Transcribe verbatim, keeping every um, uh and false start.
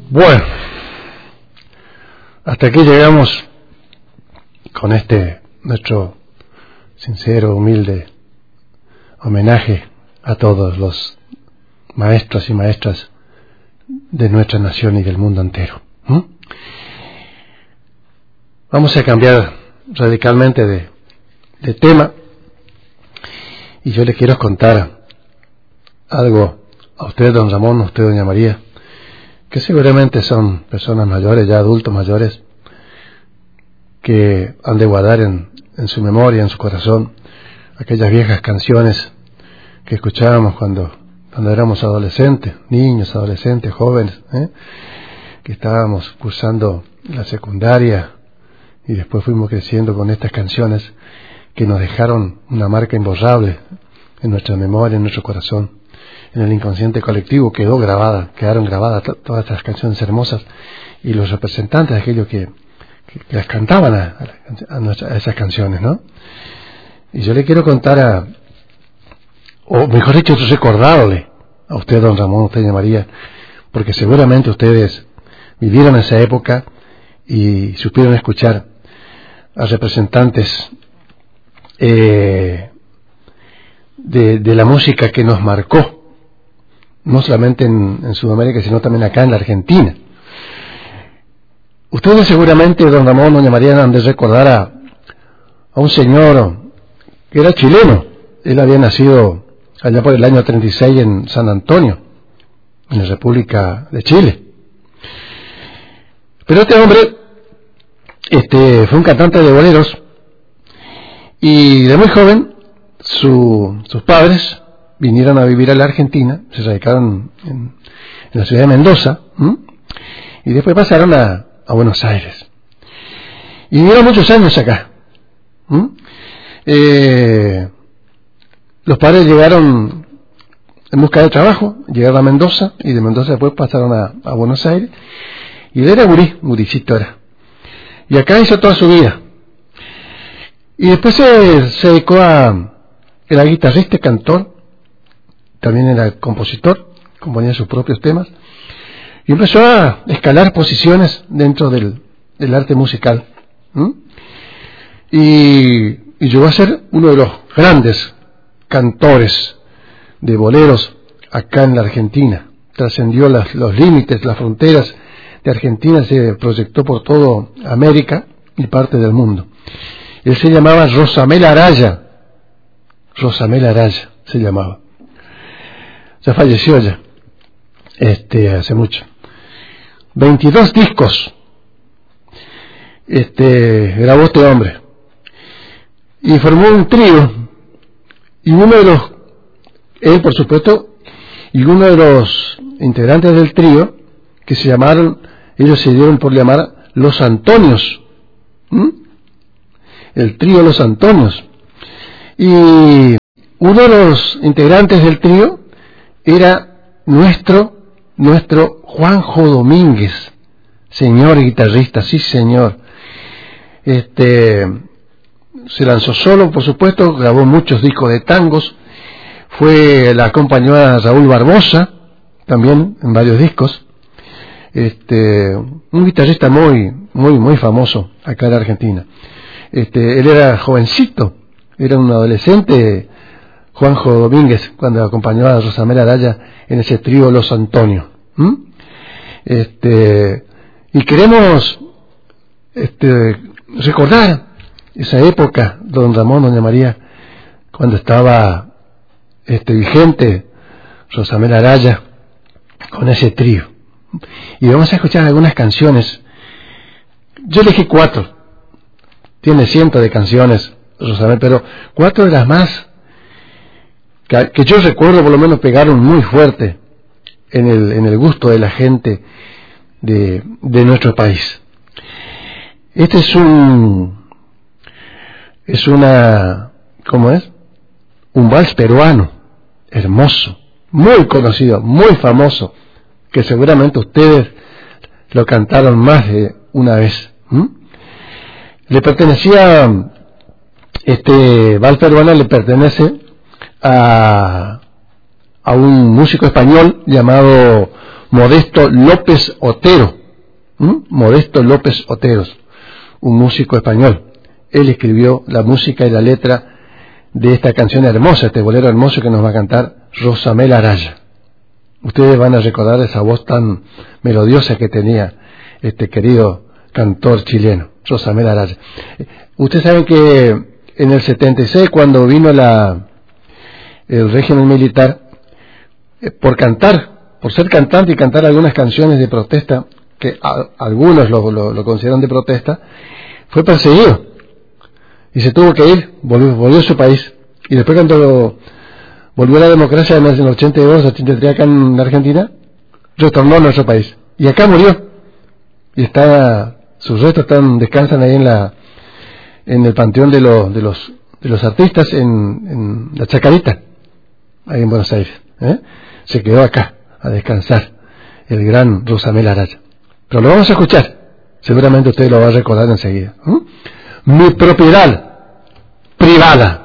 Bueno, hasta aquí llegamos con este nuestro sincero, humilde homenaje a todos los maestros y maestras de nuestra nación y del mundo entero. ¿Mm? Vamos a cambiar radicalmente de, de tema, y yo le quiero contar algo a usted, don Ramón, a usted, doña María, que seguramente son personas mayores, ya adultos mayores, que han de guardar en, en su memoria, en su corazón, aquellas viejas canciones que escuchábamos cuando, cuando éramos adolescentes, niños, adolescentes, jóvenes, ¿eh? que estábamos cursando la secundaria y después fuimos creciendo con estas canciones que nos dejaron una marca imborrable en nuestra memoria, en nuestro corazón, en el inconsciente colectivo. Quedó grabada, quedaron grabadas t- todas estas canciones hermosas, y los representantes de aquellos que, que, que las cantaban a, a, a, nuestra, a esas canciones, ¿no? Y yo le quiero contar a, o mejor dicho, recordarle a usted, don Ramón, a usted, doña María, porque seguramente ustedes vivieron esa época y supieron escuchar a representantes eh, de, de la música que nos marcó, no solamente en, en Sudamérica, sino también acá en la Argentina. Ustedes seguramente, don Ramón, doña María, han de recordar a, a un señor que era chileno. Él había nacido allá por el año treinta y seis en San Antonio, en la República de Chile. Pero este hombre este, fue un cantante de boleros, y de muy joven su, sus padres vinieron a vivir a la Argentina, se radicaron en, en la ciudad de Mendoza, ¿m? y después pasaron a, a Buenos Aires. Y vivieron muchos años acá. ¿m? Eh, los padres llegaron en busca de trabajo, llegaron a Mendoza, y de Mendoza después pasaron a, a Buenos Aires, y él era gurí, guricito era. Y acá hizo toda su vida. Y después se, se dedicó a... Era guitarrista, cantor, también era compositor, componía sus propios temas, y empezó a escalar posiciones dentro del, del arte musical. ¿Mm? Y, y llegó a ser uno de los grandes cantores de boleros acá en la Argentina. Trascendió las, los límites, las fronteras de Argentina, se proyectó por toda América y parte del mundo. Él se llamaba Rosamel Araya. Rosamel Araya se llamaba. Ya falleció ya, este, hace mucho. veintidós discos este, grabó este hombre, y formó un trío, y uno de los, él por supuesto, y uno de los integrantes del trío, que se llamaron, ellos se dieron por llamar Los Antonios, ¿Mm? el trío Los Antonios. Y uno de los integrantes del trío era nuestro, nuestro Juanjo Domínguez, señor guitarrista, sí señor. Este, se lanzó solo, por supuesto, grabó muchos discos de tangos, fue, la acompañó a Raúl Barbosa, también en varios discos. Este, un guitarrista muy, muy, muy famoso acá en Argentina. Este, él era jovencito, era un adolescente, Juanjo Domínguez, cuando acompañó a Rosamel Araya en ese trío Los Antonios. ¿Mm? Este, y queremos este, recordar esa época, don Ramón, doña María, cuando estaba este, vigente Rosamel Araya con ese trío. Y vamos a escuchar algunas canciones. Yo elegí cuatro. Tiene cientos de canciones, Rosamel, pero cuatro de las más que, que yo recuerdo por lo menos pegaron muy fuerte en el, en el gusto de la gente de, de nuestro país. Este es un, es una, ¿cómo es? Un vals peruano, hermoso, muy conocido, muy famoso, que seguramente ustedes lo cantaron más de una vez. ¿Mm? Le pertenecía, este vals peruano le pertenece a, a un músico español llamado Modesto López Otero. ¿Mm? Modesto López Otero, un músico español. Él escribió la música y la letra de esta canción hermosa, este bolero hermoso que nos va a cantar Rosamel Araya. Ustedes van a recordar esa voz tan melodiosa que tenía este querido cantor chileno, Rosamel Araya. Ustedes saben que en el setenta y seis, cuando vino la el régimen militar, por cantar, por ser cantante y cantar algunas canciones de protesta, que a, algunos lo, lo, lo consideran de protesta, fue perseguido y se tuvo que ir, volvió, volvió a su país. Y después, cuando volvió a la democracia en el ochenta y dos, ochenta y tres acá en Argentina, retornó a nuestro país y acá murió, y está, sus restos están, descansan ahí en la en el panteón de los de los de los artistas en, en la Chacarita, ahí en Buenos Aires, ¿eh? Se quedó acá a descansar el gran Rosamel Araya. Pero lo vamos a escuchar, seguramente usted lo va a recordar enseguida. ¿eh? Mi propiedad privada.